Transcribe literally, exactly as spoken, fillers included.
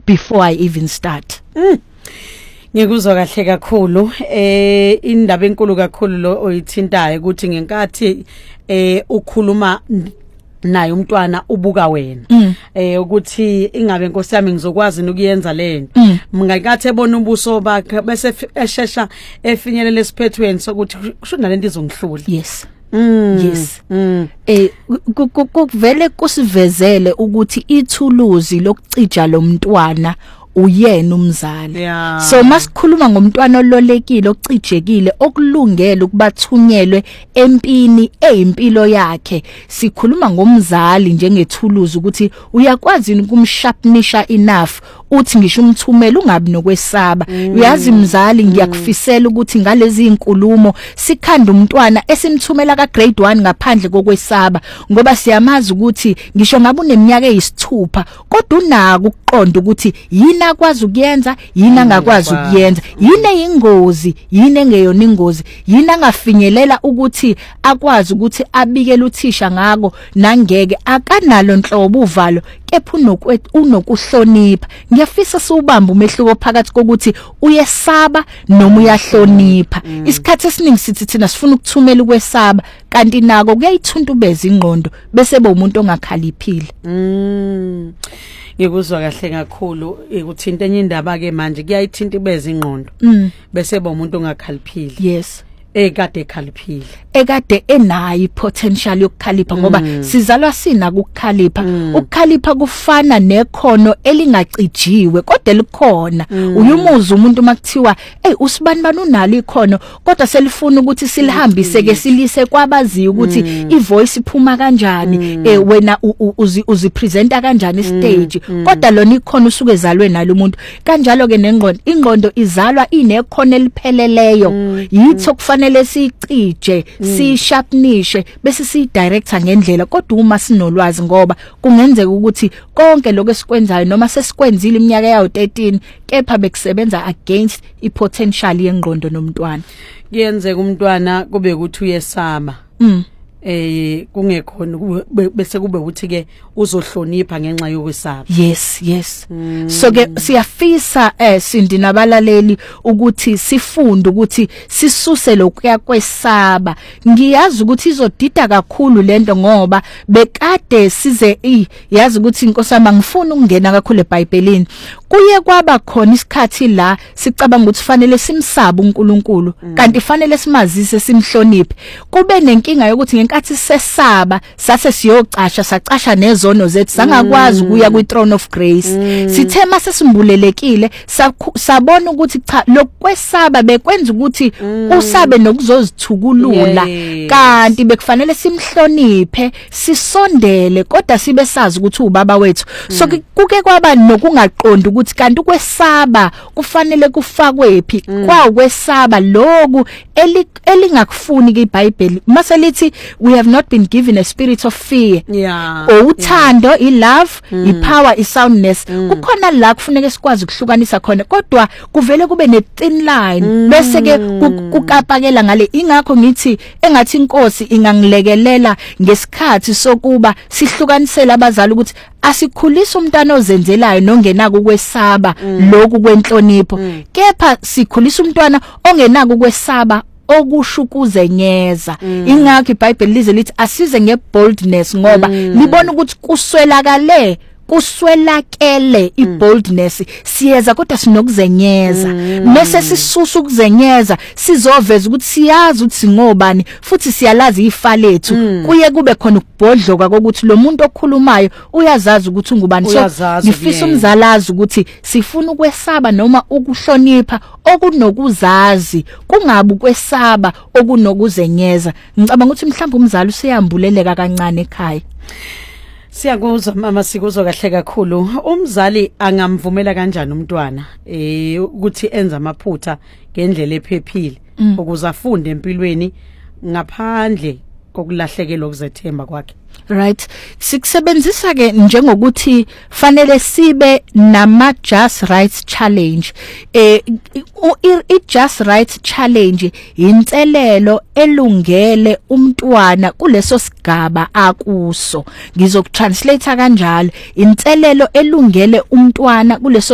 before I even start. Mm. Ngikuzwa kahle kakhulu eh indaba enkulu kakhulu lo oyithintayo ukuthi ngenkathi eh ukhuluma naye umntwana ubuka wena mm. eh ukuthi ingabe Nkosi yami ngizokwazi ukuyenza lento mm. mngakathi ebona ubuso bakhe bese eshesha efinyelela esiphethweni sokuthi kusho nalento izongihlula. Yes. Mm. Yes. Mm. Eh kuvele kusivezele ukuthi ithuluzi lokucija lo mntwana uyena umzali. Yeah. So masikhuluma ngomntwana ololekile ocijekile okulungele ukubathunyelwe empini eyimpilo yakhe, sikhuluma ngomzali njengethuluzi ukuthi uyakwazi ukumsharpenisha enough uthi ngisho umthumela ungabi nokwesaba. mm. Uyazi mzali ngiyakufisela ukuthi ngalezi inkulumo sikhanda umntwana esimthumela ka grade one ngaphandle kokwesaba, ngoba siyamazi ukuthi ngisho ngabe uneminyaka eyisithupha kodwa unako ukuqonda ukuthi yini akwazi ukuyenza yini angakwazi ukuyenza, yini eyingozi yini engeyona ingozi, yini angafinyelela ukuthi akwazi ukuthi abikele uthisha ngako nangeke akanalo nhlobo uvalo kepha unokuhlonipha. Ngiyafisa siubamba umehluko phakathi kokuthi uyesaba noma uyahlonipha. mm. Isikhathi esiningi sithi thina sifuna ukuthumela ukwesaba kanti nako kuyayithuntubeza ingqondo bese bo umuntu ongakhaliphile. mm. Ngikuzwa kahle kakhulu ukuthinta enye indaba ke manje kuyayithinta ibeze ingqondo mm. bese bo umuntu ongakhaliphile. Yes. Ekade ekhaliphile ekade enayo potential yokukhalipha ngoba mm. sizalwa sina ukukhalipha. mm. Ukukhalipha kufana nekhono elingacijiwe kodwa likhona. mm. Uyumuzi umuntu makuthiwa hey usibani bani unalo ikhono kodwa selifuna ukuthi silihambise ke silise kwabaziyo ukuthi mm. ivoice iphuma kanjani. mm. eh wena uzi uzipresenta kanjani stage. mm. kodwa lona ikhono usuke ezalwe nalo umuntu kanjalo ke nengqondo ingqondo izalwa inekhono elipheleleyo. mm. Yitho kufanele sicije mm. sisharpenishe bese sidirector ngendlela kodwa uma sinolwazi ngoba kungenzeka ukuthi konke lokho esikwenzayo noma sesikwenzile iminyaka yawo thirteen kepha bekusebenza against ipotential yengqondo nomntwana. Kuyenzeka umntwana kube ukuthi uyesaba mm. eh kungekhona bese kube ukuthi ke uzohlonipha ngenxa yokwesaba. Yes, yes. mm. So ke siyafisa eh sindi nabalaleli ukuthi sifunde ukuthi sisuse lokuya kwesaba. Ngiyazi ukuthi izodida kakhulu lento ngoba bekade size eh yazi ukuthi Nkosi yami ngifuna ukungena kakhulu eBhayibhelini. Kuye kwaba khona isikhathi la sicabanga ukuthi fanele simsaba uNkulunkulu mm. kanti fanele simazise simhloniphe. Kube nenkinga yokuthi ngenkathi sesaba sase siyocasha sacasha nezono zethu sangakwazi ukuya kwi throne of grace. mm. Sithe mase simbulelekile sabona ukuthi cha lokwesaba bekwenza ukuthi mm. usabe nokuzozithukulula. yeah. Kanti bekufanele simhloniphe sisondele kodwa sibe sazi ukuthi ubaba wethu. mm. So kuke kwaba nokungaqondi ukuthi kanti ukwesaba kufanele kufakwephi. mm. Kwa ukwesaba loku elingakufuni ke iBhayibheli mase lithi we have not been given a spirit of fear. yeah. Uthando yeah. I love mm. I power I soundness. mm. Kukhona la kufuneka sikwazi ukuhlukanisa khona kodwa kuvele kube ne thin line. mm. Bese ke kukapakela ngale ingakho ngithi engathi inkosi ingangilekelela ngesikhathi sokuba sihlukanisele abazali ukuthi asikhulisa umntana ozenzelayo nongenako ukwesaba mm. lokhu kwenhlonipho. mm. Kepha sikhulisa umntwana ongenako ukwesaba okusho ukuzenyeza. mm. Ingakho iBhayibheli lize lithi asize ngeboldness ngoba mm. libona ukuthi kuswelakale kuswelakele iboldness siyeza kodwa sinokuzenyeza. Mase sisusa ukuzenyeza sizoveza ukuthi siyazi ukuthi singobani futhi siyalazi ifa lethu. Kuye kube khona ukubhodloka kokuthi lo muntu okhulumayo uyazazi ukuthi ungubani. So ngifisa umzalazi ukuthi sifuna ukwesaba noma ukuhlonipha okunokuzazi kungabi ukwesaba okunokuzenyeza. Ngicabanga ukuthi mhlawumbe umzali useyambuleleka kancane ekhaya. Siyakuzwa mama sikuzwa kahle kakhulu. Umzali angamvumela kanjani umntwana eh ukuthi enza amaphutha ngendlela ephephile mm. ukuze afunde empilweni ngaphandle kokulahlekelwa ukuzethemba kwakhe. Right, sikusebenzisa ke njengokuthi fanele sibe nama Just Right Challenge. eh I Just Right Challenge inselelo elungele umntwana kuleso sigaba akuso. Ngizokutranslate kanjalo, inselelo elungele umntwana kuleso